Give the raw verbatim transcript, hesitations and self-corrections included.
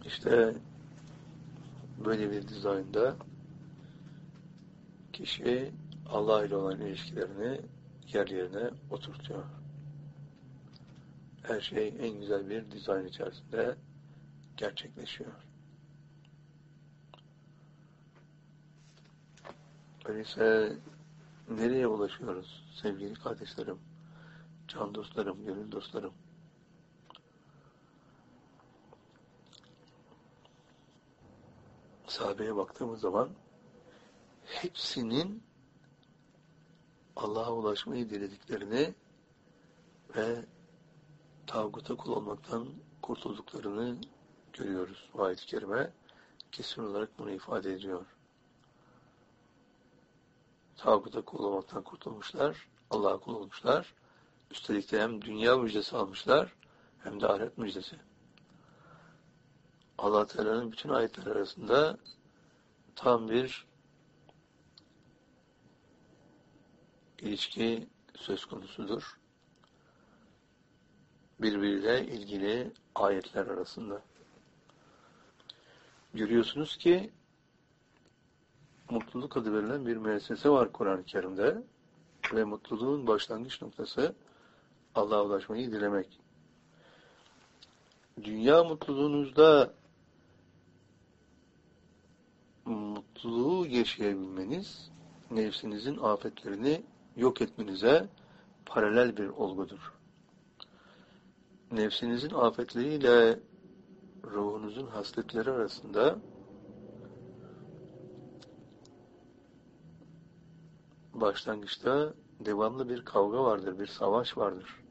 İşte böyle bir dizaynda kişi Allah ile olan ilişkilerini yer yerine oturtuyor. Her şey en güzel bir dizayn içerisinde gerçekleşiyor. Öyleyse nereye ulaşıyoruz sevgili kardeşlerim, can dostlarım, gönül dostlarım? Sahabeye baktığımız zaman hepsinin Allah'a ulaşmayı dilediklerini ve tağuta kul olmaktan kurtulduklarını görüyoruz. Bu ayet-i kerime kesin olarak bunu ifade ediyor. Tağuta kul olmaktan kurtulmuşlar, Allah'a kul olmuşlar. Üstelik de hem dünya müjdesi almışlar, hem de ahiret müjdesi. Allah Teala'nın bütün ayetler arasında tam bir ilişki söz konusudur. Birbiriyle ilgili ayetler arasında. Görüyorsunuz ki mutluluk adı verilen bir müessese var Kur'an-ı Kerim'de ve mutluluğun başlangıç noktası Allah'a ulaşmayı dilemek. Dünya mutluluğunuzda mutluluğu yaşayabilmeniz, nefsinizin afetlerini yok etmenize paralel bir olgudur. Nefsinizin afetleriyle ruhunuzun hasletleri arasında başlangıçta devamlı bir kavga vardır, bir savaş vardır.